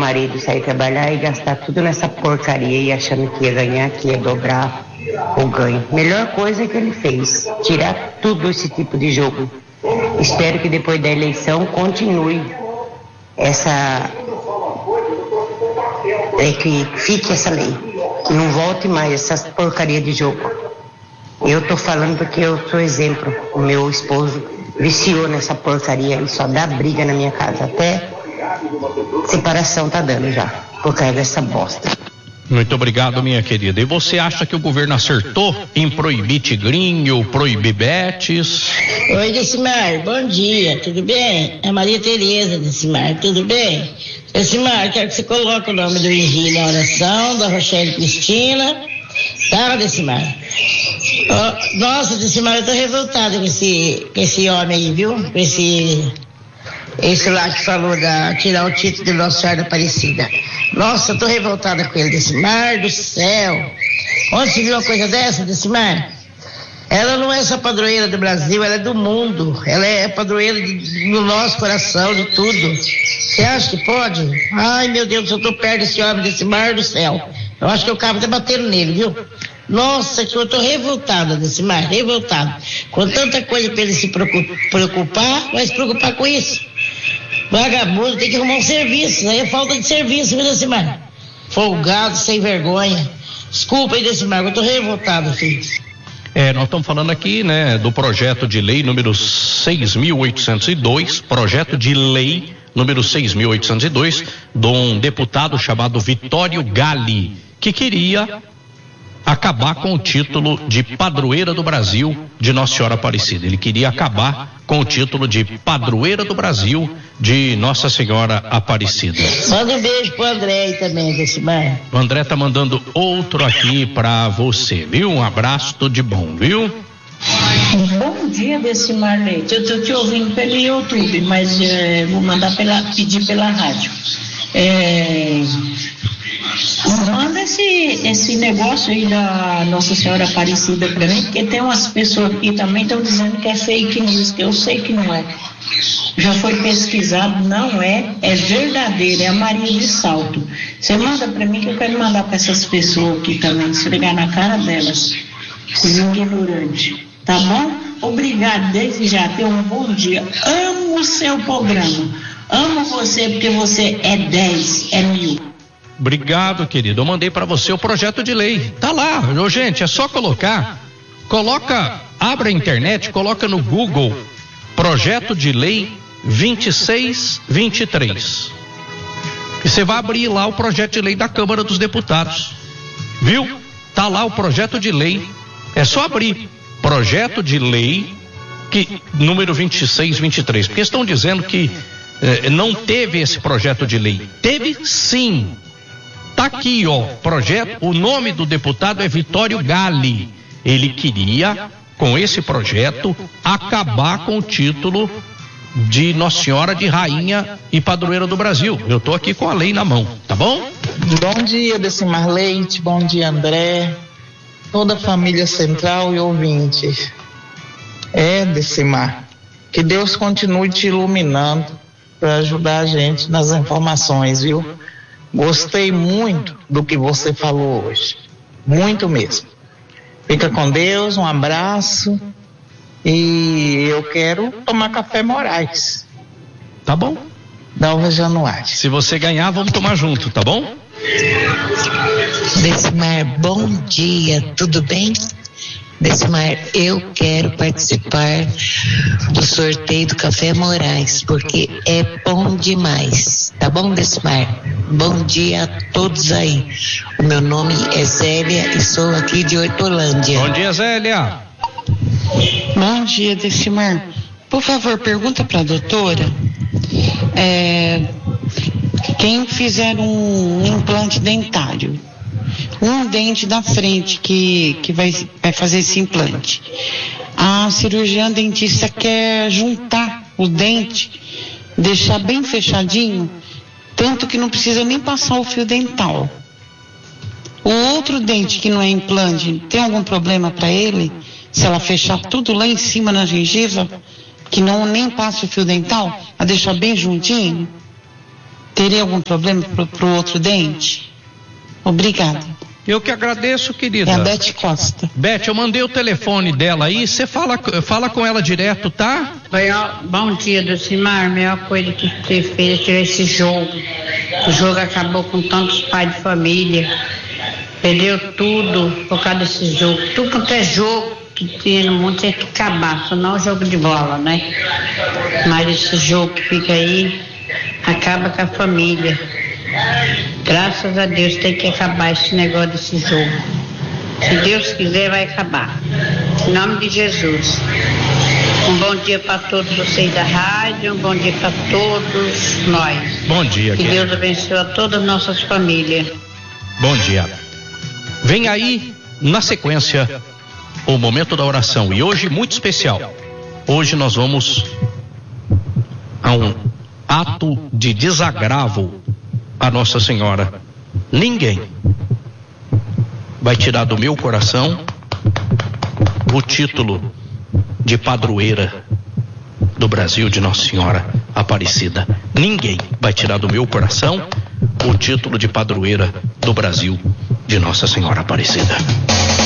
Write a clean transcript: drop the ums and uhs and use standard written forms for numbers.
marido sair trabalhar e gastar tudo nessa porcaria e achando que ia ganhar, que ia dobrar o ganho. Melhor coisa que ele fez, tirar tudo esse tipo de jogo. Espero que depois da eleição continue que fique essa lei, que não volte mais essas porcaria de jogo. Eu tô falando porque eu sou exemplo. O meu esposo viciou nessa porcaria e só dá briga na minha casa. Até separação tá dando já, por causa dessa bosta. Muito obrigado, minha querida. E você acha que o governo acertou em proibir tigrinho, proibir betes? Oi, Decimar, bom dia, tudo bem? É Maria Tereza, Decimar, tudo bem? Decimar, quero que você coloque o nome do Henri na oração, da Rochelle Cristina, tá, Decimar? Oh, nossa, Decimar, eu tô revoltada com esse homem aí, viu? Com esse lá que falou tirar o título de Nossa Senhora Aparecida. Nossa, eu tô revoltada com ele, Decimar do céu. Onde se viu uma coisa dessa, Decimar? Ela não é só padroeira do Brasil, ela é do mundo. Ela é padroeira do nosso coração, de tudo. Você acha que pode? Ai, meu Deus, eu tô perto desse homem, Decimar do céu. Eu acho que eu acabo até batendo nele, viu? Nossa, que eu tô revoltada, Decimar, revoltada. Com tanta coisa pra ele se preocupar, vai se preocupar com isso. Vagabundo, tem que arrumar um serviço, isso aí é falta de serviço, viu, Decimar? Folgado, sem vergonha. Desculpa aí, Decimar, eu tô revoltado, filho. Nós estamos falando aqui, né, do projeto de lei número 6.802, projeto de lei número 6.802, de um deputado chamado Vitório Galli, que queria acabar com o título de padroeira do Brasil de Nossa Senhora Aparecida. Ele queria acabar com o título de padroeira do Brasil de Nossa Senhora Aparecida. Manda um beijo pro André aí também, Decimar. O André tá mandando outro aqui pra você, viu? Um abraço, tudo de bom, viu? Bom dia, Decimar Leite. Eu tô te ouvindo pelo YouTube, mas vou pedir pela rádio. Manda esse negócio aí da Nossa Senhora Aparecida pra mim, porque tem umas pessoas aqui também estão dizendo que é fake news, que eu sei que não é. Já foi pesquisado, não é verdadeiro, é a Maria de Salto. Você manda pra mim que eu quero mandar pra essas pessoas aqui também, esfregar na cara delas, os ignorantes, tá bom? Obrigado, desde já, tenha um bom dia. Amo o seu programa, amo você porque você é 10, é 1000. Obrigado, querido. Eu mandei para você o projeto de lei. Tá lá. Ô, gente, é só abre a internet, coloca no Google projeto de lei 2623. E você vai abrir lá o projeto de lei da Câmara dos Deputados. Viu? Tá lá o projeto de lei. É só abrir. Projeto de lei número 2623. Porque estão dizendo que não teve esse projeto de lei. Teve sim. Tá aqui, ó, projeto, o nome do deputado é Vitório Galli. Ele queria, com esse projeto, acabar com o título de Nossa Senhora de Rainha e Padroeira do Brasil. Eu tô aqui com a lei na mão, tá bom? Bom dia, Decimar Leite, bom dia, André, toda a família central e ouvintes. Decimar, que Deus continue te iluminando para ajudar a gente nas informações, viu? Gostei muito do que você falou hoje, muito mesmo. Fica com Deus, um abraço e eu quero tomar café Moraes. Tá bom. Dalva Januário. Se você ganhar, vamos tomar junto, tá bom? Decimar, bom dia, tudo bem? Decimar, eu quero participar do sorteio do Café Moraes, porque é bom demais. Tá bom, Decimar? Bom dia a todos aí. O meu nome é Zélia e sou aqui de Hortolândia. Bom dia, Zélia. Bom dia, Decimar. Por favor, pergunta para a doutora. Quem fizer um implante dentário, um dente da frente que vai fazer esse implante. A cirurgiã dentista quer juntar o dente, deixar bem fechadinho, tanto que não precisa nem passar o fio dental. O outro dente que não é implante, tem algum problema para ele? Se ela fechar tudo lá em cima na gengiva, que não nem passa o fio dental, a deixar bem juntinho? Teria algum problema pro outro dente? Obrigada. Eu que agradeço, querida. É a Beth Costa. Beth, eu mandei o telefone dela aí, você fala com ela direto, tá? Bom dia, Dulcimar. A melhor coisa que você fez é tirar esse jogo. O jogo acabou com tantos pais de família. Perdeu tudo por causa desse jogo. Tudo quanto é jogo que tem no mundo tem que acabar, só não o jogo de bola, né? Mas esse jogo que fica aí acaba com a família. Graças a Deus tem que acabar esse negócio desse jogo. Se Deus quiser, vai acabar. Em nome de Jesus. Um bom dia para todos vocês da rádio, um bom dia para todos nós. Bom dia. Que Deus abençoe a todas as nossas famílias. Bom dia. Vem aí, na sequência, o momento da oração. E hoje, muito especial. Hoje nós vamos a um ato de desagravo a Nossa Senhora. Ninguém vai tirar do meu coração o título de padroeira do Brasil de Nossa Senhora Aparecida. Ninguém vai tirar do meu coração o título de padroeira do Brasil de Nossa Senhora Aparecida.